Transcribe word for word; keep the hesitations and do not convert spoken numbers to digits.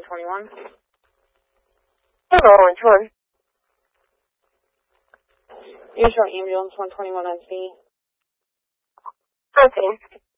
twenty-one. Hello, which one? You show ambulance one twenty-one on scene. Okay.